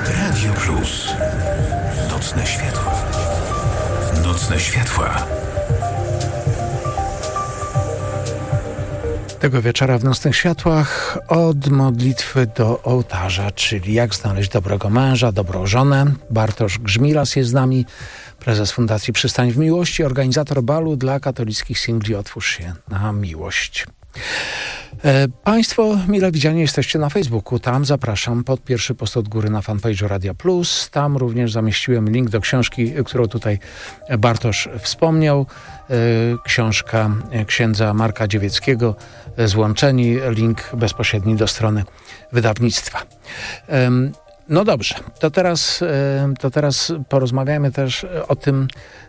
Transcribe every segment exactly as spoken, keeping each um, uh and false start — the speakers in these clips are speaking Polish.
Radio Plus. Nocne światła. Nocne światła. Tego wieczora w Nocnych Światłach od modlitwy do ołtarza, czyli jak znaleźć dobrego męża, dobrą żonę. Bartosz Grzmilas jest z nami, prezes Fundacji Przystań w Miłości, organizator balu dla katolickich singli Otwórz się na miłość. E, Państwo mile widziani jesteście na Facebooku. Tam zapraszam pod pierwszy post od góry na fanpage'u Radia Plus. Tam również zamieściłem link do książki, którą tutaj Bartosz wspomniał. E, książka księdza Marka Dziewieckiego, Złączeni. Link bezpośredni do strony wydawnictwa. E, No dobrze, to teraz, to teraz porozmawiajmy też o tym,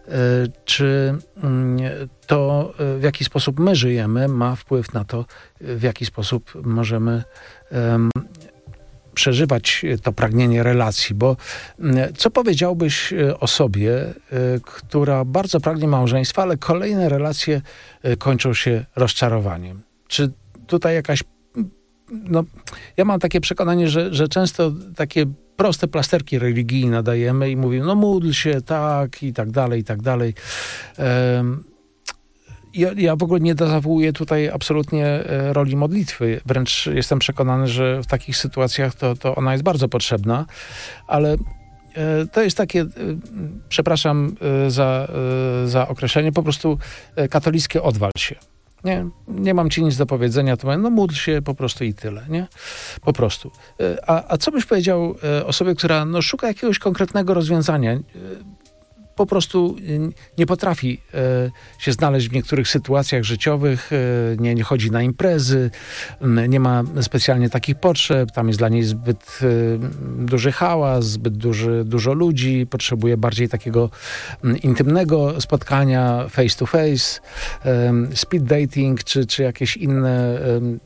czy to, w jaki sposób my żyjemy, ma wpływ na to, w jaki sposób możemy um, przeżywać to pragnienie relacji. Bo co powiedziałbyś osobie, która bardzo pragnie małżeństwa, ale kolejne relacje kończą się rozczarowaniem? Czy tutaj jakaś No, ja mam takie przekonanie, że, że często takie proste plasterki religijne dajemy i mówimy, no módl się, tak, i tak dalej, i tak dalej. Um, ja, ja w ogóle nie zawołuję tutaj absolutnie roli modlitwy. Wręcz jestem przekonany, że w takich sytuacjach to, to ona jest bardzo potrzebna, ale to jest takie, przepraszam za, za określenie, po prostu katolickie odwal się. Nie, nie mam ci nic do powiedzenia, to mówię, no módl się po prostu i tyle, nie? Po prostu. A, a co byś powiedział osobie, która no, szuka jakiegoś konkretnego rozwiązania, po prostu nie potrafi się znaleźć w niektórych sytuacjach życiowych, nie, nie chodzi na imprezy, nie ma specjalnie takich potrzeb, tam jest dla niej zbyt duży hałas, zbyt duży, dużo ludzi, potrzebuje bardziej takiego intymnego spotkania face to face, speed dating, czy, czy jakieś inne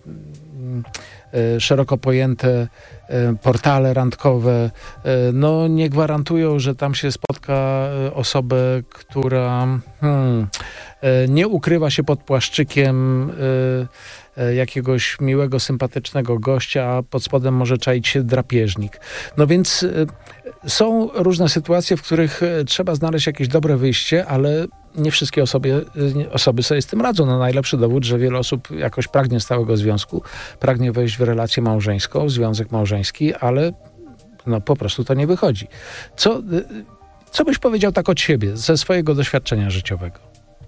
szeroko pojęte portale randkowe, no nie gwarantują, że tam się spotka osobę, która hmm, nie ukrywa się pod płaszczykiem jakiegoś miłego, sympatycznego gościa, a pod spodem może czaić się drapieżnik. No więc są różne sytuacje, w których trzeba znaleźć jakieś dobre wyjście, ale nie wszystkie osoby, osoby sobie z tym radzą. No najlepszy dowód, że wiele osób jakoś pragnie stałego związku, pragnie wejść w relację małżeńską, w związek małżeński, ale no po prostu to nie wychodzi. Co, co byś powiedział tak od siebie, ze swojego doświadczenia życiowego?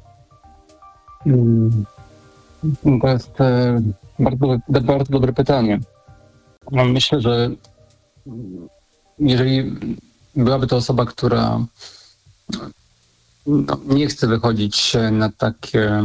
To jest e, bardzo, bardzo dobre pytanie. Myślę, że jeżeli byłaby to osoba, która no, nie chce wychodzić na takie,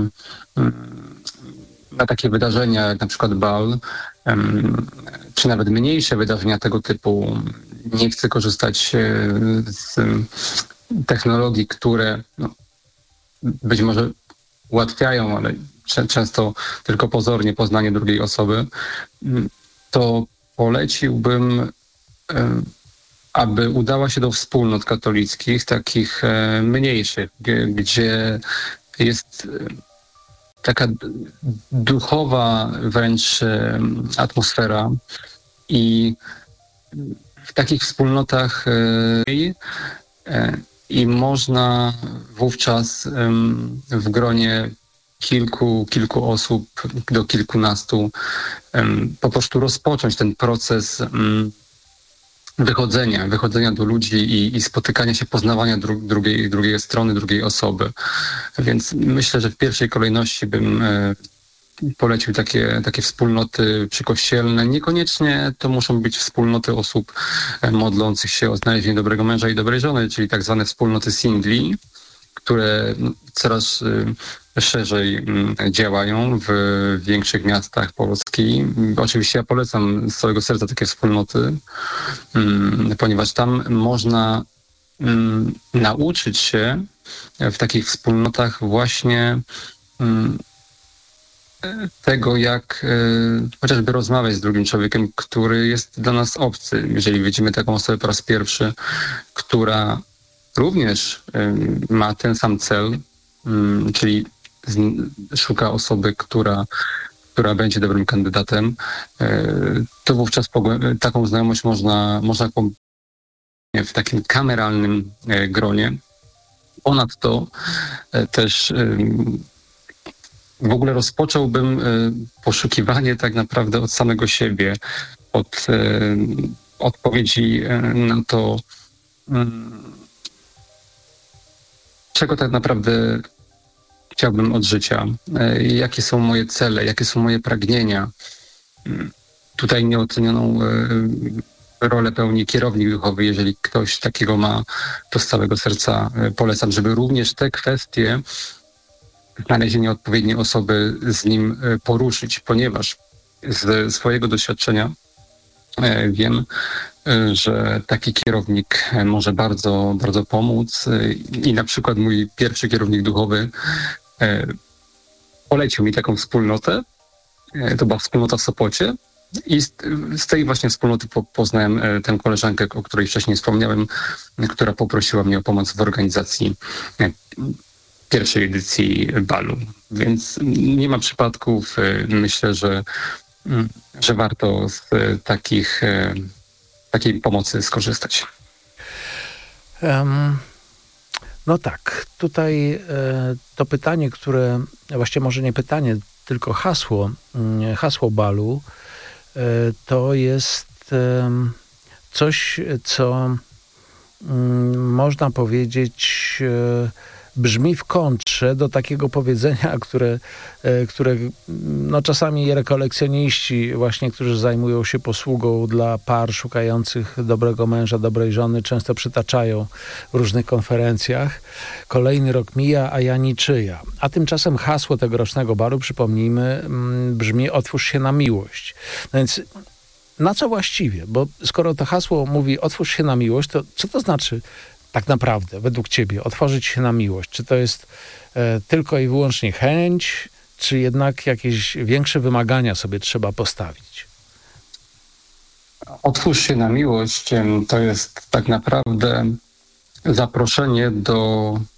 na takie wydarzenia, jak na przykład bal, czy nawet mniejsze wydarzenia tego typu, nie chce korzystać z technologii, które no, być może ułatwiają, ale często tylko pozornie poznanie drugiej osoby, to poleciłbym, aby udała się do wspólnot katolickich, takich mniejszych, gdzie jest taka duchowa wręcz atmosfera i w takich wspólnotach i można wówczas w gronie kilku, kilku osób do kilkunastu po prostu rozpocząć ten proces wychodzenia, wychodzenia do ludzi i, i spotykania się, poznawania dru, drugiej, drugiej strony, drugiej osoby. Więc myślę, że w pierwszej kolejności bym polecił takie, takie wspólnoty przykościelne. Niekoniecznie to muszą być wspólnoty osób modlących się o znalezienie dobrego męża i dobrej żony, czyli tak zwane wspólnoty singli, które coraz szerzej działają w większych miastach Polski. Oczywiście ja polecam z całego serca takie wspólnoty, ponieważ tam można nauczyć się w takich wspólnotach właśnie tego, jak chociażby rozmawiać z drugim człowiekiem, który jest dla nas obcy. Jeżeli widzimy taką osobę po raz pierwszy, która również ma ten sam cel, czyli szuka osoby, która, która będzie dobrym kandydatem, to wówczas taką znajomość można, można w takim kameralnym gronie. Ponadto też w ogóle rozpocząłbym poszukiwanie tak naprawdę od samego siebie, od odpowiedzi na to, czego tak naprawdę chciałbym od życia, jakie są moje cele, jakie są moje pragnienia. Tutaj nieocenioną rolę pełni kierownik duchowy. Jeżeli ktoś takiego ma, to z całego serca polecam, żeby również te kwestie, znalezienie odpowiedniej osoby z nim poruszyć, ponieważ z swojego doświadczenia wiem, że taki kierownik może bardzo, bardzo pomóc i na przykład mój pierwszy kierownik duchowy polecił mi taką wspólnotę. To była wspólnota w Sopocie i z, z tej właśnie wspólnoty po, poznałem tę koleżankę, o której wcześniej wspomniałem, która poprosiła mnie o pomoc w organizacji pierwszej edycji balu. Więc nie ma przypadków. Myślę, że, że warto z takich, takiej pomocy skorzystać. Um, no tak, tutaj e, to pytanie, które, właściwie może nie pytanie, tylko hasło, hasło balu, e, to jest e, coś, co m, można powiedzieć e, brzmi w kontrze do takiego powiedzenia, które, które no czasami rekolekcjoniści właśnie, którzy zajmują się posługą dla par szukających dobrego męża, dobrej żony, często przytaczają w różnych konferencjach. Kolejny rok mija, a ja niczyja. A tymczasem hasło tegorocznego balu, przypomnijmy, brzmi: otwórz się na miłość. No więc na co właściwie? Bo skoro to hasło mówi otwórz się na miłość, to co to znaczy tak naprawdę, według ciebie, otworzyć się na miłość? Czy to jest e, tylko i wyłącznie chęć, czy jednak jakieś większe wymagania sobie trzeba postawić? Otwórz się na miłość to jest tak naprawdę zaproszenie do